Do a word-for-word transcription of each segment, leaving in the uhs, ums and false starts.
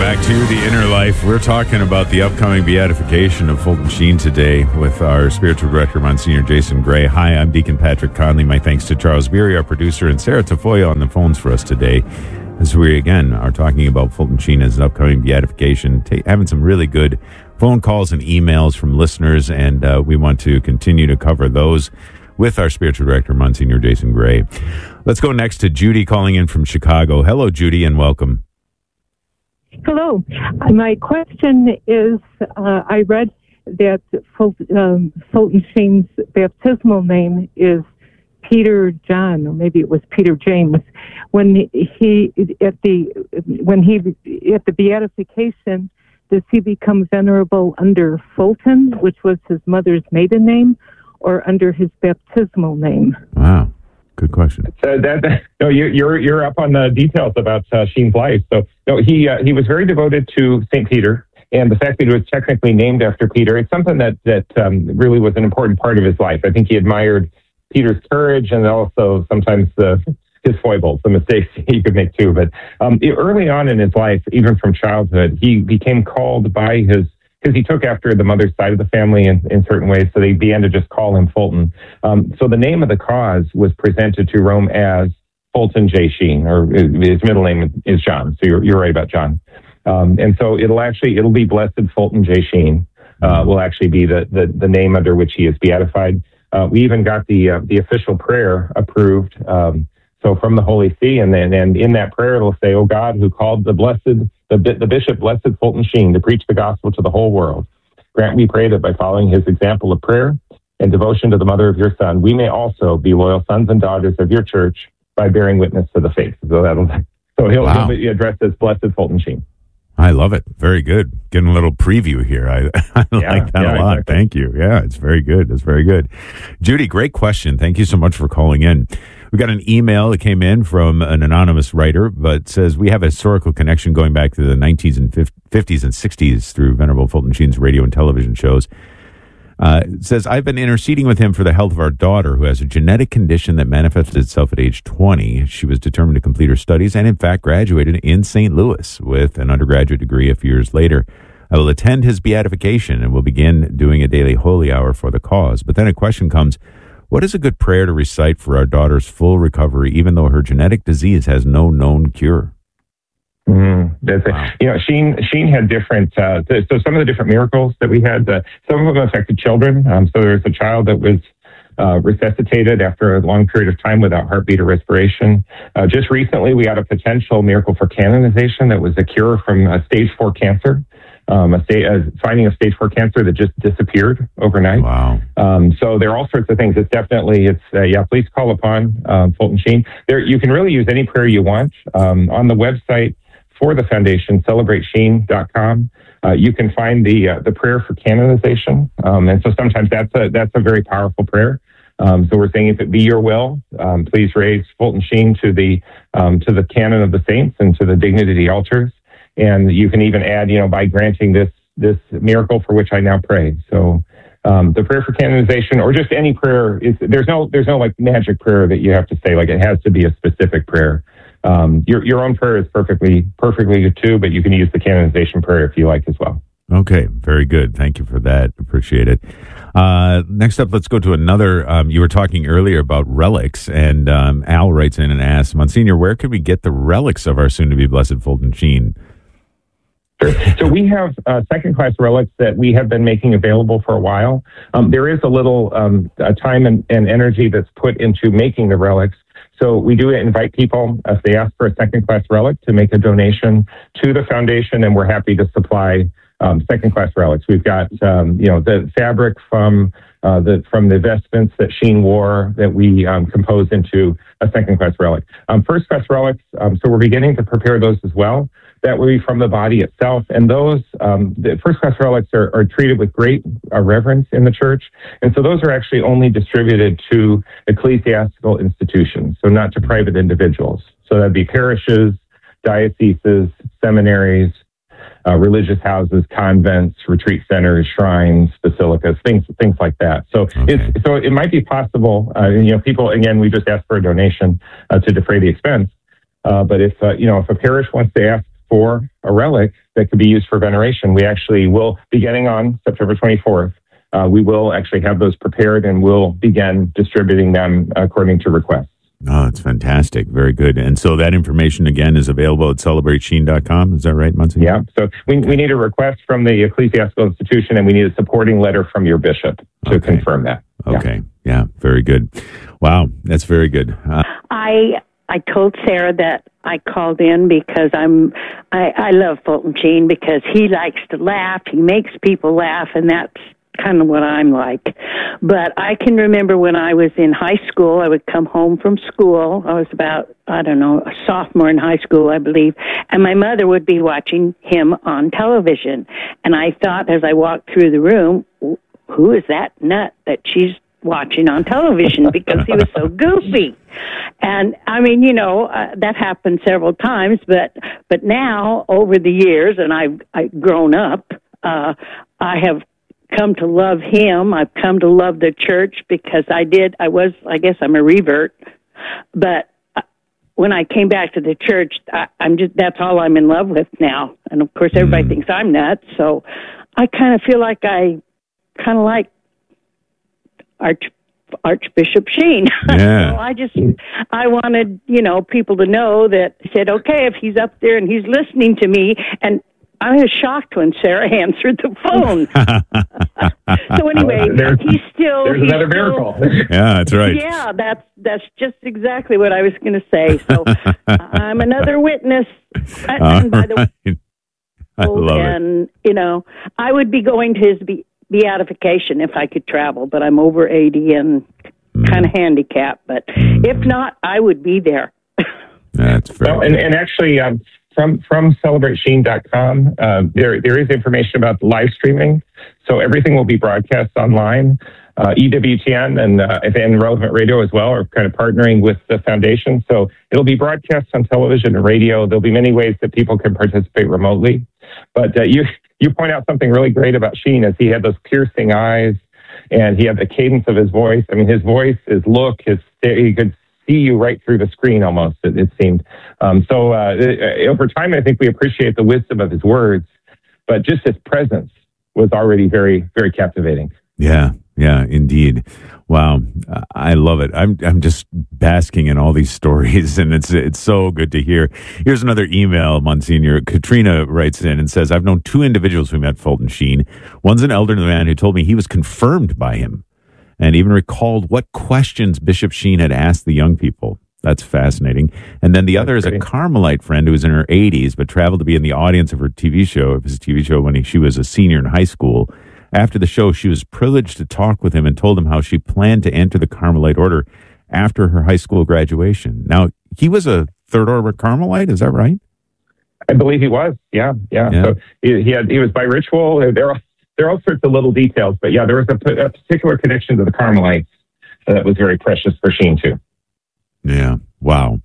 back to The Inner Life. We're talking about the upcoming beatification of Fulton Sheen today with our spiritual director, Monsignor Jason Gray. Hi, I'm Deacon Patrick Conley. My thanks to Charles Beery, our producer, and Sarah Tafoya on the phones for us today, as we, again, are talking about Fulton Sheen as an upcoming beatification, ta- having some really good phone calls and emails from listeners, and uh, we want to continue to cover those with our spiritual director, Monsignor Jason Gray. Let's go next to Judy calling in from Chicago. Hello, Judy, and welcome. Hello. My question is, uh, I read that Fulton, um, Fulton Sheen's baptismal name is Peter John, or maybe it was Peter James. When he at the when he at the beatification, does he become venerable under Fulton, which was his mother's maiden name, or under his baptismal name? Wow. Good question. So that, that no, you, you're you're up on the details about uh, Sheen's life. So no, he uh, he was very devoted to Saint Peter, and the fact that he was technically named after Peter, it's something that that um, really was an important part of his life. I think he admired Peter's courage, and also sometimes the his foibles, the mistakes he could make too. But um, early on in his life, even from childhood, he became called by his. Because he took after the mother's side of the family in, in certain ways, so they began to just call him Fulton. Um, so the name of the cause was presented to Rome as Fulton J. Sheen, or his middle name is John. So you're, you're right about John. Um, and so it'll actually, it'll be Blessed Fulton J. Sheen, uh, will actually be the, the, the name under which he is beatified. Uh, we even got the uh, the official prayer approved, um, so from the Holy See, and then and in that prayer it'll say, "O God, who called the blessed, the, the Bishop Blessed Fulton Sheen to preach the gospel to the whole world, grant, we pray, that by following his example of prayer and devotion to the mother of your Son, we may also be loyal sons and daughters of your church by bearing witness to the faith." So that'll so he'll, Wow. he'll be addressed as Blessed Fulton Sheen. I love it. Very good. Getting a little preview here. I, I Yeah, like that yeah, a lot. exactly. Thank you. Yeah, it's very good. It's very good. Judy, great question. Thank you so much for calling in. We got an email that came in from an anonymous writer, but says we have a historical connection going back to the nineties and fifties and sixties through Venerable Fulton Sheen's radio and television shows. Uh, it says, I've been interceding with him for the health of our daughter, who has a genetic condition that manifested itself at age twenty. She was determined to complete her studies and, in fact, graduated in Saint Louis with an undergraduate degree a few years later. I will attend his beatification and will begin doing a daily holy hour for the cause. But then a question comes, what is a good prayer to recite for our daughter's full recovery, even though her genetic disease has no known cure? Mm, that's Wow. it. You know, Sheen Sheen had different. Uh, th- so some of the different miracles that we had, uh, some of them affected children. Um, so there was a child that was uh, resuscitated after a long period of time without heartbeat or respiration. Uh, just recently, we had a potential miracle for canonization that was a cure from uh, stage four cancer. Um, a sta- uh, finding of stage four cancer that just disappeared overnight. Wow. Um, so there are all sorts of things. It's definitely, it's, uh, yeah, please call upon um, Fulton Sheen. There, you can really use any prayer you want. Um, on the website for the foundation, celebrate sheen dot com, uh, you can find the uh, the prayer for canonization. Um, and so sometimes that's a, that's a very powerful prayer. Um, so we're saying, if it be your will, um, please raise Fulton Sheen to the um, to the canon of the saints and to the dignity of the altars. And you can even add, you know, by granting this this miracle for which I now pray. So um, the prayer for canonization, or just any prayer, is there's no there's no like magic prayer that you have to say. Like, it has to be a specific prayer. Um, your your own prayer is perfectly perfectly good too, but you can use the canonization prayer if you like as well. Okay, very good. Thank you for that. Appreciate it. Uh, next up, let's go to another. Um, you were talking earlier about relics, and um, Al writes in and asks, Monsignor, where can we get the relics of our soon-to-be blessed Fulton Sheen? Sure. So we have uh, second-class relics that we have been making available for a while. Um, there is a little um, uh, time and, and energy that's put into making the relics. So we do invite people, if they ask for a second-class relic, to make a donation to the foundation, and we're happy to supply um, second-class relics. We've got, um, you know, the fabric from uh, the from the vestments that Sheen wore that we um, composed into a second-class relic. Um, first-class relics, um, so we're beginning to prepare those as well. That will be from the body itself. And those, um, the first-class relics are, are treated with great uh, reverence in the church. And so those are actually only distributed to ecclesiastical institutions, so not to private individuals. So that'd be parishes, dioceses, seminaries, uh, religious houses, convents, retreat centers, shrines, basilicas, things things like that. So Okay. it's, so it might be possible, uh, you know, people, again, we just ask for a donation uh, to defray the expense. Uh, but if, uh, you know, if a parish wants to ask for a relic that could be used for veneration. We actually will, beginning on September twenty-fourth, uh, we will actually have those prepared and we'll begin distributing them according to request. Oh, it's fantastic. Very good. And so that information, again, is available at celebrate sheen dot com. Is that right, Monsignor? Yeah. So we, we need a request from the ecclesiastical institution, and we need a supporting letter from your bishop to Okay. confirm that. Okay. Yeah. Very good. Wow. That's very good. Uh, I I told Sarah that I called in because I'm I, I love Fulton Sheen because he likes to laugh. He makes people laugh, and that's kind of what I'm like. But I can remember when I was in high school, I would come home from school. I was about, I don't know, a sophomore in high school, I believe. And my mother would be watching him on television. And I thought as I walked through the room, who is that nut that she's watching on television? Because he was so goofy. And I mean, you know, uh, that happened several times, but, but now over the years, and I've, I've grown up, uh, I have come to love him. I've come to love the church because I did, I was, I guess I'm a revert, but when I came back to the church, I, I'm just, that's all I'm in love with now. And of course, everybody mm. thinks I'm nuts. So I kind of feel like I kind of like Arch, Archbishop Sheen. Yeah. So I just, I wanted, you know, people to know that, said, okay, if he's up there and he's listening to me, and I was shocked when Sarah answered the phone. So anyway, there's, he's still... There's he's another still, miracle. Yeah, that's right. Yeah, that's that's just exactly what I was going to say. So I'm another witness. And, and by the way, I love and, it. you know, I would be going to his be- beatification if I could travel, but I'm over eighty and mm. kind of handicapped. But mm. if not, I would be there. That's fair. Well, and, and actually... Um, From from celebrate sheen dot com, uh, there there is information about the live streaming. So everything will be broadcast online. Uh, E W T N and uh, and Relevant Radio as well are kind of partnering with the foundation. So it'll be broadcast on television and radio. There'll be many ways that people can participate remotely. But uh, you you point out something really great about Sheen, is he had those piercing eyes, and he had the cadence of his voice. I mean, his voice, his look, his he could see you right through the screen almost, it, it seemed. Um, so uh, over time, I think we appreciate the wisdom of his words, but just his presence was already very, very captivating. Yeah, yeah, indeed. Wow, I love it. I'm I'm just basking in all these stories, and it's it's so good to hear. Here's another email, Monsignor. Katrina writes in and says, I've known two individuals who met Fulton Sheen. One's an elderly man who told me he was confirmed by him, and even recalled what questions Bishop Sheen had asked the young people. That's fascinating. And then the That's other is great. a Carmelite friend who was in her eighties, but traveled to be in the audience of her T V show, of his T V show when he, she was a senior in high school. After the show, she was privileged to talk with him and told him how she planned to enter the Carmelite order after her high school graduation. Now, he was a third order Carmelite, is that right? I believe he was. Yeah, yeah. Yeah. So he, he had he was by ritual. There are there are all sorts of little details, but yeah, there was a, a particular connection to the Carmelites that was very precious for Sheen too. Yeah. Wow.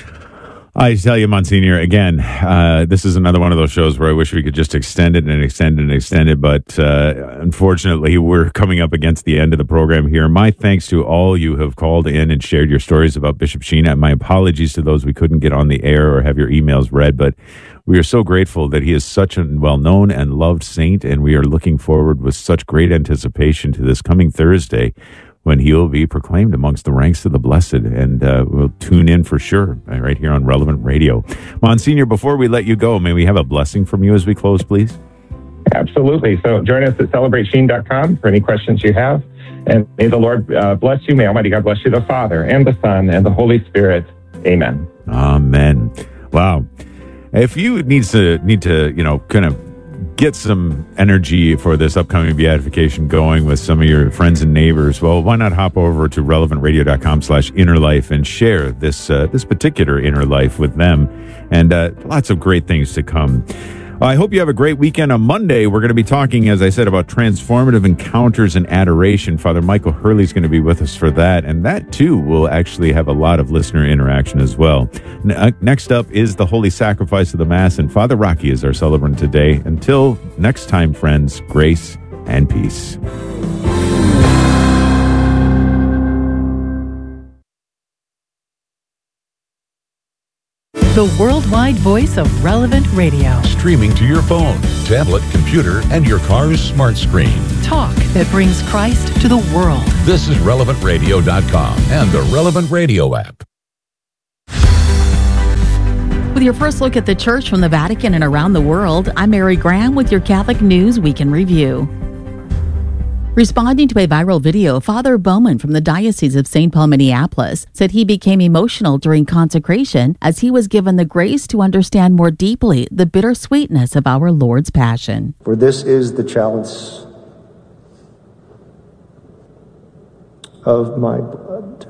I tell you, Monsignor, again, uh, this is another one of those shows where I wish we could just extend it and extend it and extend it. But uh, unfortunately, we're coming up against the end of the program here. My thanks to all you who have called in and shared your stories about Bishop Sheen. My apologies to those we couldn't get on the air or have your emails read. But we are so grateful that he is such a well-known and loved saint. And we are looking forward with such great anticipation to this coming Thursday, when he will be proclaimed amongst the ranks of the blessed. And uh, we'll tune in for sure right here on Relevant Radio. Monsignor, before we let you go, may we have a blessing from you as we close, please? Absolutely. So join us at celebrate sheen dot com for any questions you have. And may the Lord uh, bless you. May Almighty God bless you, the Father and the Son and the Holy Spirit. Amen. Amen. Wow. If you need to, need to, you know, kind of get some energy for this upcoming beatification going with some of your friends and neighbors, well, why not hop over to relevant radio dot com slash inner life and share this uh, this particular inner life with them, and uh, lots of great things to come. I hope you have a great weekend. On Monday, we're going to be talking, as I said, about transformative encounters and adoration. Father Michael Hurley is going to be with us for that, and that, too, will actually have a lot of listener interaction as well. Next up is the Holy Sacrifice of the Mass, and Father Rocky is our celebrant today. Until next time, friends, grace and peace. the worldwide voice of Relevant Radio. Streaming to your phone, tablet, computer, and your car's smart screen. Talk that brings Christ to the world. This is relevant radio dot com and the Relevant Radio app. With your first look at the church from the Vatican and around the world, I'm Mary Graham with your Catholic News Week in Review. Responding to a viral video, Father Bowman from the Diocese of Saint Paul, Minneapolis, said he became emotional during consecration as he was given the grace to understand more deeply the bittersweetness of our Lord's Passion. For this is the chalice of my blood.